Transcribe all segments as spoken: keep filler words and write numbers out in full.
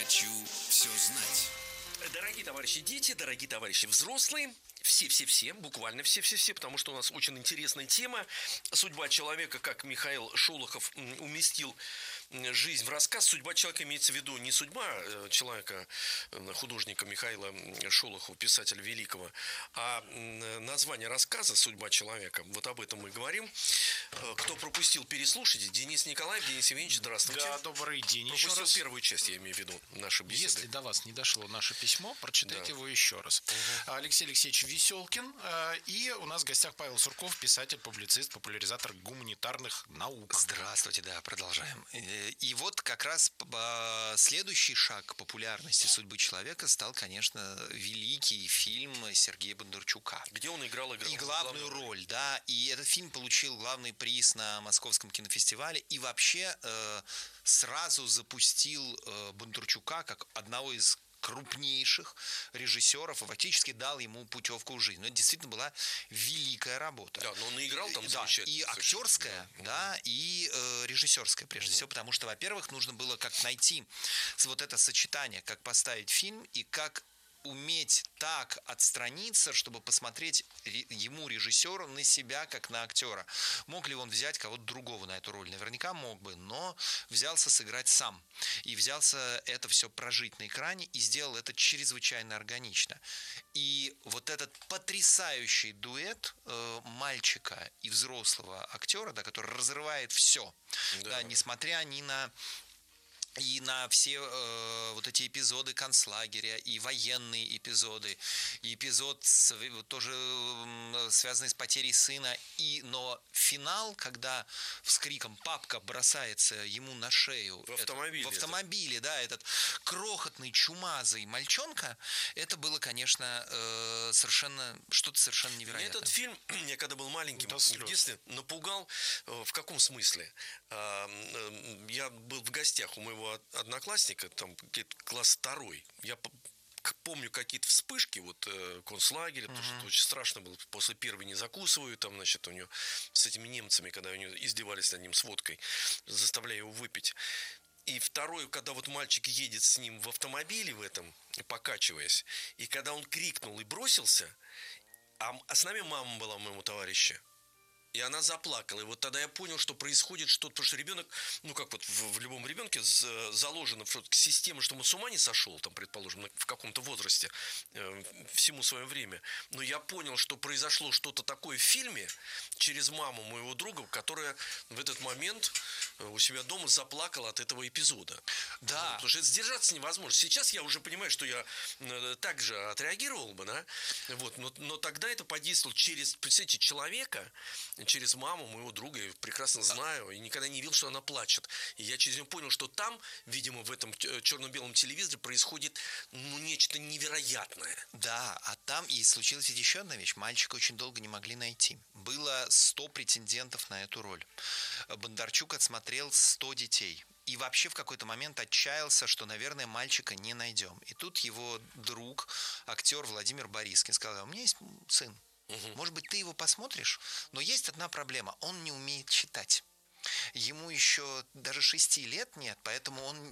Хочу все знать. Дорогие товарищи дети, дорогие товарищи взрослые, все-все-все, буквально все-все-все, потому что у нас очень интересная тема. Судьба человека, как Михаил Шолохов уместил жизнь в рассказ. Судьба человека имеется в виду не судьба человека, художника Михаила Шолохова, писателя великого, а название рассказа «Судьба человека». Вот об этом мы говорим. Кто пропустил, переслушайте. Денис Николаев, Денис Евгеньевич, здравствуйте. Да, добрый день. Пропустил еще раз. первую часть, я имею в виду, нашей беседы. Если до вас не дошло наше письмо, прочитайте Да. его еще раз. Угу. Алексей Алексеевич Веселкин. И у нас в гостях Павел Сурков, писатель, публицист, популяризатор гуманитарных наук. Здравствуйте, да, продолжаем. И вот как раз следующий шаг к популярности «Судьбы человека» стал, конечно, великий фильм Сергея Бондарчука. Где он играл, играл И главную главную роль, да. И этот фильм получил главный приз на Московском кинофестивале. И вообще э, сразу запустил э, Бондарчука как одного из крупнейших режиссеров и фактически дал ему путевку в жизнь. Но это действительно была великая работа. Да, но он и играл там да, замечательно. и актерская, да, и э, режиссерская, прежде всего, потому что, во-первых, нужно было как найти вот это сочетание, как поставить фильм и как уметь так отстраниться, чтобы посмотреть ему, режиссеру, на себя, как на актера. Мог ли он взять кого-то другого на эту роль? Наверняка мог бы, но взялся сыграть сам. И взялся это все прожить на экране и сделал это чрезвычайно органично. И вот этот потрясающий дуэт э, мальчика и взрослого актера, да, который разрывает все, да. Да, несмотря ни на и на все э, вот эти эпизоды концлагеря, и военные эпизоды, и эпизод с, тоже э, связанный с потерей сына, и, но финал, когда с криком папка бросается ему на шею. В автомобиле. Это, в автомобиле, да, этот крохотный чумазый мальчонка, это было, конечно, э, совершенно, что-то совершенно невероятное. Этот фильм, я когда был маленьким, в детстве, напугал. В каком смысле? Я был в гостях у моего одноклассника, там где-то класс второй. Я помню какие-то вспышки, вот э, концлагеря, uh-huh. потому что очень страшно было. После первой не закусываю, там, значит, у него с этими немцами, когда у него издевались над ним с водкой, заставляя его выпить. И второй, когда вот мальчик едет с ним в автомобиле в этом, покачиваясь, и когда он крикнул и бросился, а, а с нами мама была моему товарищу, и она заплакала. И вот тогда я понял, что происходит что-то. Потому что ребенок, ну как вот в, в любом ребенке заложена система, что он с ума не сошел, там, предположим, в каком-то возрасте, э, всему свое время. Но я понял, что произошло что-то такое в фильме через маму моего друга, которая в этот момент у себя дома заплакала от этого эпизода. Да. Ну, потому что это сдержаться невозможно. Сейчас я уже понимаю, что я так же отреагировал бы, да? Вот. Но, но тогда это подействовало через, представьте, человека, через маму моего друга, я прекрасно знаю, и никогда не видел, что она плачет. И я через нее понял, что там, видимо, в этом черно-белом телевизоре происходит, ну, нечто невероятное. Да, а там и случилась ведь еще одна вещь. Мальчика очень долго не могли найти. Было сто претендентов на эту роль. Бондарчук отсмотрел сто детей. И вообще в какой-то момент отчаялся, что, наверное, мальчика не найдем. И тут его друг, актер Владимир Борискин, сказал: у меня есть сын. Угу. Может быть, ты его посмотришь, но есть одна проблема. Он не умеет читать. Ему еще даже шести лет нет, поэтому он...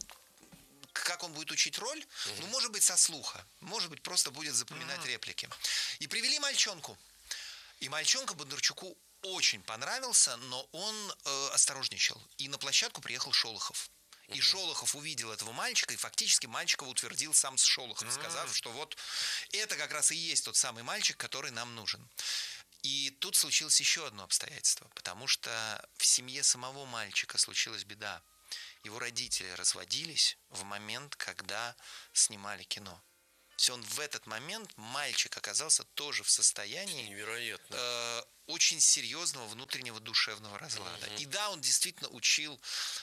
Как он будет учить роль? Угу. Ну, может быть, со слуха. Может быть, просто будет запоминать угу. реплики. И привели мальчонку. И мальчонка Бондарчуку очень понравился, но он э, осторожничал. И на площадку приехал Шолохов. И Шолохов увидел этого мальчика, и фактически мальчика утвердил сам с Шолохом, сказав, что вот это как раз и есть тот самый мальчик, который нам нужен. И тут случилось еще одно обстоятельство, потому что в семье самого мальчика случилась беда. Его родители разводились в момент, когда снимали кино. То есть он в этот момент, мальчик, оказался тоже в состоянии невероятно. Э, очень серьезного внутреннего душевного разлада. Угу. И да, он действительно учил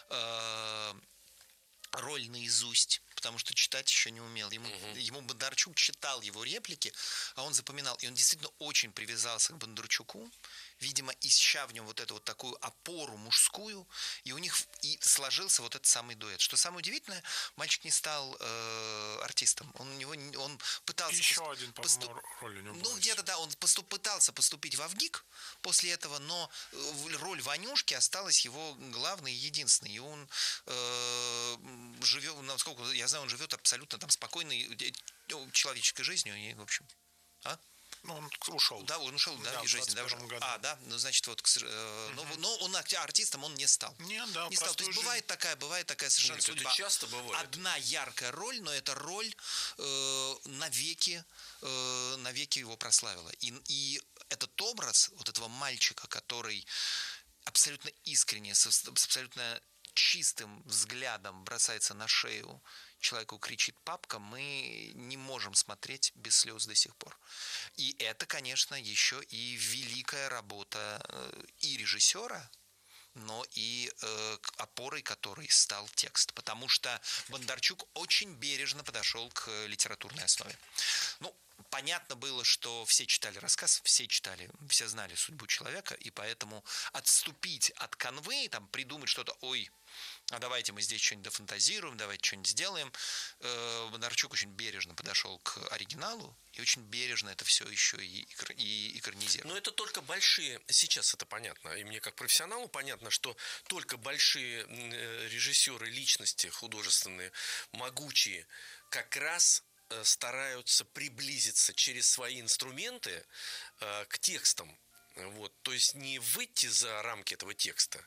э, роль наизусть, потому что читать еще не умел. Ему, угу. ему Бондарчук читал его реплики, а он запоминал. И он действительно очень привязался к Бондарчуку, видимо, ища в нем вот эту вот такую опору мужскую, и у них и сложился вот этот самый дуэт. Что самое удивительное, мальчик не стал э, артистом. Он у него он пытался еще пост, один, поступ, роль у него ну где-то да, он поступ, пытался поступить в ВГИК после этого, но роль Ванюшки осталась его главной и единственной. И он э, живет, насколько я знаю, он живет абсолютно там спокойной человеческой жизнью, и, в общем, а? Ну, он ушел. Да, он ушел, да, да, из жизни. Да, уже. Году. А, да, ну, значит, вот, э, угу. но, но он артистом он не стал. Не, да, не стал. То есть бывает такая, бывает такая совершенно Нет, судьба. это часто бывает. Одна яркая роль, но эта роль э, навеки, э, навеки его прославила. И, и этот образ вот этого мальчика, который абсолютно искренне, с, с абсолютно чистым взглядом бросается на шею человеку, кричит «папка», мы не можем смотреть без слез до сих пор. И это, конечно, еще и великая работа и режиссера, но и э, опорой которой стал текст. Потому что Бондарчук очень бережно подошел к литературной основе. Ну, понятно было, что все читали рассказ, все читали, все знали судьбу человека, и поэтому отступить от канвы, там, придумать что-то, ой, а давайте мы здесь что-нибудь дофантазируем, давайте что-нибудь сделаем. Бондарчук очень бережно подошел к оригиналу и очень бережно это все еще и, и экранизировал. Но это только большие, сейчас это понятно, и мне как профессионалу понятно, что только большие режиссеры, личности художественные, могучие, как раз стараются приблизиться через свои инструменты к текстам. Вот, то есть не выйти за рамки этого текста,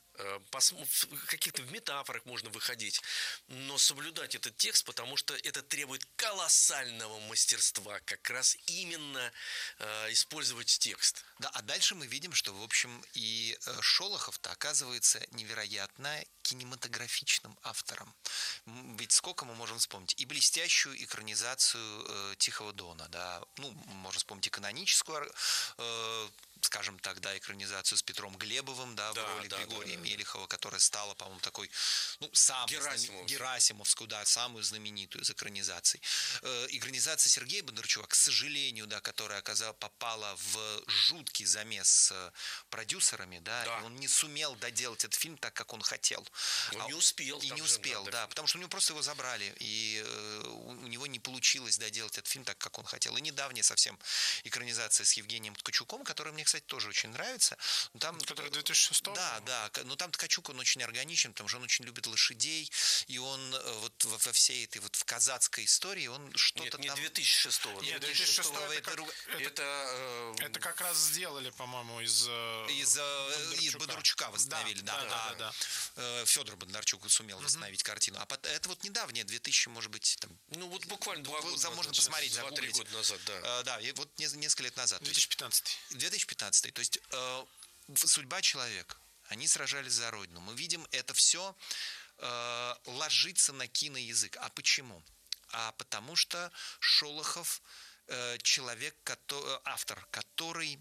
в каких-то в метафорах можно выходить, но соблюдать этот текст, потому что это требует колоссального мастерства, как раз именно э, использовать текст. Да, а дальше мы видим, что, в общем, и Шолохов-то оказывается невероятно кинематографичным автором. Ведь сколько мы можем вспомнить? И блестящую экранизацию э, «Тихого Дона», да, ну, можно вспомнить и каноническую, э, скажем так, да, экранизацию с Петром Глебовым, да, да в роли да, Григория да, да. Мелехова, которая стала, по-моему, такой, ну, самой Герасимовскую. Герасимовскую, да, самую знаменитую из экранизаций. Э, экранизация Сергея Бондарчука, к сожалению, да, которая оказалась, попала в жуткий замес с продюсерами, да, да. и он не сумел доделать этот фильм так, как он хотел. Он а, не успел. И не успел, да, потому что у него просто его забрали, и э, у него не получилось доделать этот фильм так, как он хотел. И недавняя совсем экранизация с Евгением Ткачуком, которая мне, кстати, тоже очень нравится. Там, который две тысячи шестого? Да, да, но там Ткачук, он очень органичен, потому что он очень любит лошадей, и он вот во всей этой вот в казацкой истории, он что-то Нет, там... не две тысячи шестого. Нет, две тысячи шестого это, это, как, это, это, э... это как раз сделали, по-моему, из... Из Бондарчука, из Бондарчука восстановили, да. Да, да, да, да. Федор Бондарчук сумел угу. восстановить картину. А это вот недавнее, две тысячи, может быть, там... Ну, вот буквально два года можно назад, посмотреть, два-три года назад, да. Да, и вот несколько лет назад. две тысячи пятнадцатый. две тысячи пятнадцатый. То есть э, судьба человека. Они сражались за Родину. Мы видим, это все э, ложится на киноязык. А почему? А потому что Шолохов э, человек, который, автор, который,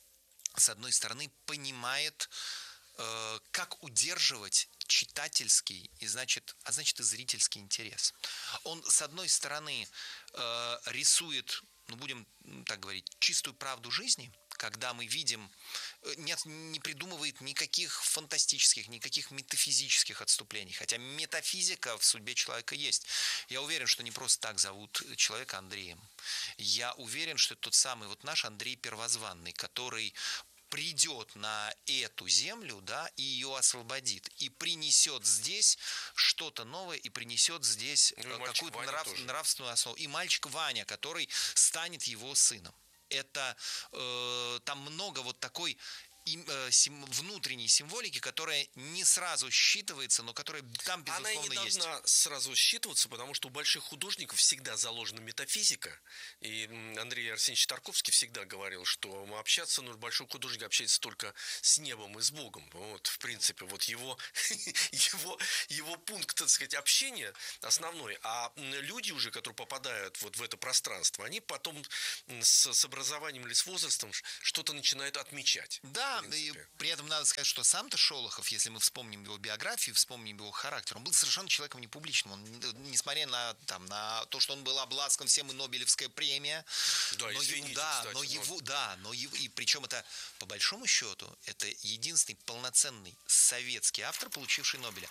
с одной стороны, понимает, э, как удерживать читательский и, значит, а значит, и зрительский интерес. Он, с одной стороны, э, рисует, ну, будем так говорить, чистую правду жизни, когда мы видим, нет, не придумывает никаких фантастических, никаких метафизических отступлений. Хотя метафизика в судьбе человека есть. Я уверен, что не просто так зовут человека Андреем. Я уверен, что это тот самый вот наш Андрей Первозванный, который придет на эту землю, да, и ее освободит, и принесет здесь что-то новое, и принесет здесь ну, какую-то нрав, нравственную основу. И мальчик Ваня, который станет его сыном. Это э, там много вот такой им, э, сим, внутренней символики, которая не сразу считывается, но которая там, безусловно, есть. Она не должна есть. сразу считываться, потому что у больших художников всегда заложена метафизика. И Андрей Арсеньевич Тарковский всегда говорил, что общаться, ну, большой художник общается только с небом и с Богом. Вот, в принципе, вот его, его, его пункт, так сказать, общения основной. А люди уже, которые попадают вот в это пространство, они потом с, с образованием или с возрастом что-то начинают отмечать. Да, и при этом надо сказать, что сам-то Шолохов, если мы вспомним его биографию, вспомним его характер, он был совершенно человеком непубличным. Он, несмотря на, там, на то, что он был обласкан всем и Нобелевская премия, да, но, извините, его, да, кстати, но его, да, но его, и причем это, по большому счету, это единственный полноценный советский автор, получивший Нобеля.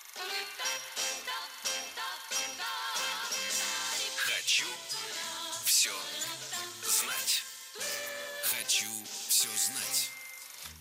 Хочу все знать. Хочу все знать.